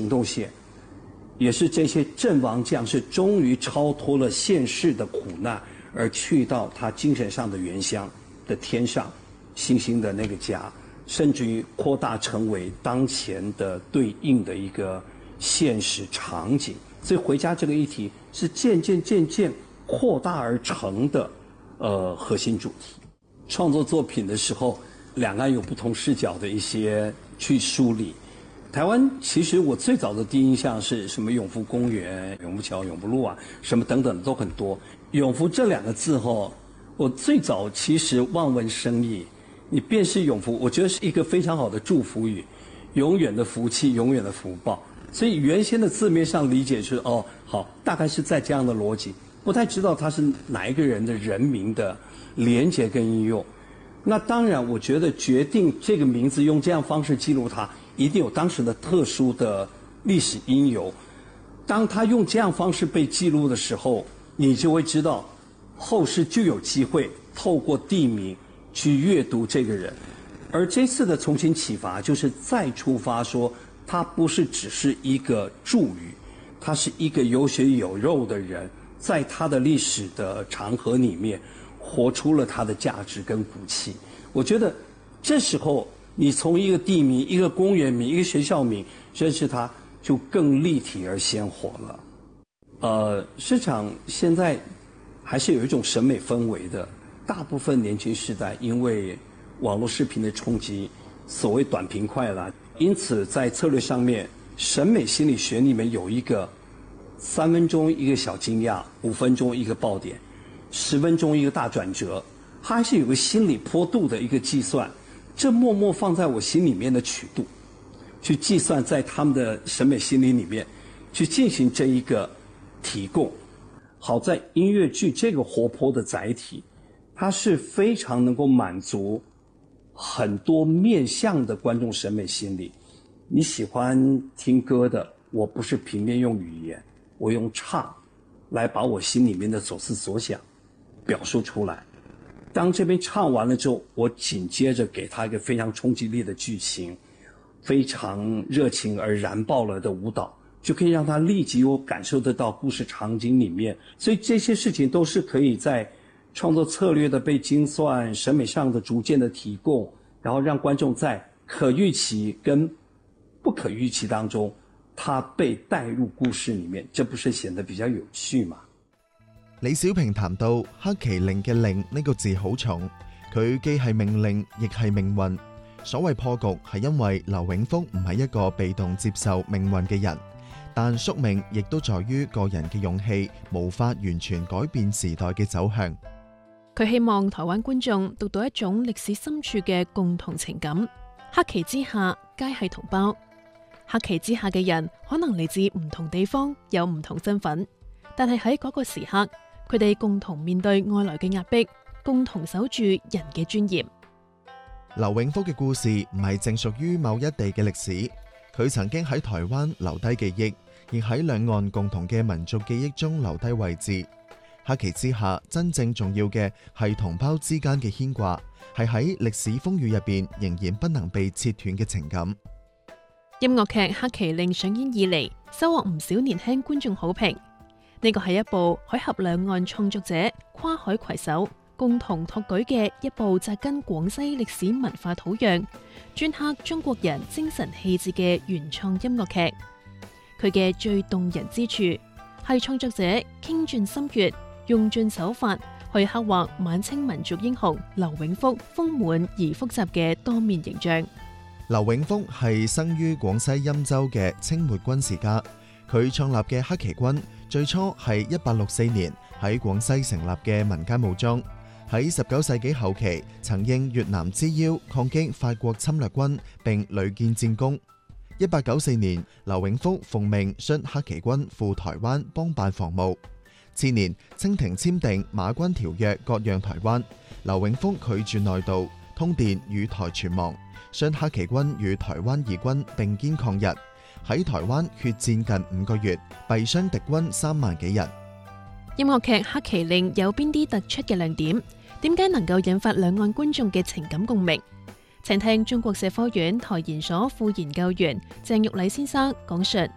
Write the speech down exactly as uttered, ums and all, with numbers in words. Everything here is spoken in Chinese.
行动线，也是这些阵亡将士终于超脱了现世的苦难，而去到他精神上的原乡的天上星星的那个家，甚至于扩大成为当前的对应的一个现实场景。所以回家这个议题是渐渐渐渐扩大而成的呃核心主题。创作作品的时候，两岸有不同视角的一些去梳理。台湾其实我最早的第一印象是什么永福公园、永福桥、永福路啊，什么等等的都很多。永福这两个字后，我最早其实望文生义，你便是永福，我觉得是一个非常好的祝福语，永远的福气，永远的福报。所以原先的字面上理解是哦，好，大概是在这样的逻辑，不太知道它是哪一个人的人名的连结跟应用。那当然，我觉得决定这个名字用这样方式记录它，一定有当时的特殊的历史因由。当他用这样方式被记录的时候，你就会知道，后世就有机会透过地名去阅读这个人。而这次的重新启发，就是再出发说，他不是只是一个祝语，他是一个有血有肉的人，在他的历史的长河里面活出了他的价值跟骨气。我觉得这时候你从一个地名、一个公园名、一个学校名认识他，就更立体而鲜活了。呃，市场现在还是有一种审美氛围的，大部分年轻世代因为网络视频的冲击，所谓短平快啦，因此在策略上面，审美心理学里面有一个三分钟一个小惊讶，五分钟一个爆点，十分钟一个大转折，它还是有个心理坡度的一个计算。这默默放在我心里面的曲度，去计算在他们的审美心理里面去进行这一个提供。好在音乐剧这个活泼的载体，它是非常能够满足很多面向的观众审美心理。你喜欢听歌的，我不是平面用语言，我用唱来把我心里面的所思所想表述出来。当这边唱完了之后，我紧接着给他一个非常冲击力的剧情，非常热情而燃爆了的舞蹈，就可以让他立即有感受得到故事场景里面。所以这些事情都是可以在创作策略的被精算，审美上的逐渐的提供，然后让观众在可预期跟不可预期当中，他被帶入故事裡面，這不是顯得比較有趣嘛？ 李小平談到黑麒令嘅令呢個字好重，佢既係命令，亦係命運。所謂破局係因為劉永福唔係一個被動接受命運嘅人，但宿命亦都在於個人嘅勇氣，無法完全改變時代嘅走向。 佢希望台灣觀眾讀到一種歷史深處嘅共同情感，黑旗之下皆係同胞。黑旗之下嘅人可能嚟自唔同地方，有唔同身份，但係喺嗰個時刻，佢哋共同面對外來嘅壓迫，共同守住人嘅尊嚴。 劉永福嘅故事唔係淨屬於某一地嘅歷史，佢曾經喺台灣留低記憶，亦喺兩岸共同嘅民族記憶中留低位置。黑旗之下，真正重要嘅係同胞之間嘅牽掛，係喺歷史風雨入邊仍然不能被切斷嘅情感。 音樂劇《黑麒令》上演以嚟，收穫唔少年輕觀眾好評。呢個係一部海峽兩岸創作者跨海攜手共同托舉嘅一部紮根廣西歷史文化土壤、鐫刻中國人精神氣質嘅原創音樂劇。佢嘅最動人之處係創作者傾盡心血，用盡手法去刻畫晚清民族英雄劉永福豐滿而複雜嘅多面形象。 劉永福係生於廣西欽州嘅清末軍事家，佢創立嘅黑旗軍最初係一八六四年喺廣西成立嘅民間武裝，喺十九世紀後期曾應越南之邀抗擊法國侵略軍，並屢建戰功。一八九四年，劉永福奉命率黑旗軍赴台灣幫辦防務。次年，清廷簽訂馬關條約割讓台灣，劉永福拒絕內渡，通電與台全亡，率黑旗軍與台灣義軍並肩抗日，喺台灣血戰近五個月，斃傷敵軍三萬幾人。 音樂劇《黑麒令》有邊啲突出嘅亮點？點解能夠引發兩岸觀眾嘅情感共鳴？請聽中國社科院台研所副研究員鄭玉禮先生講述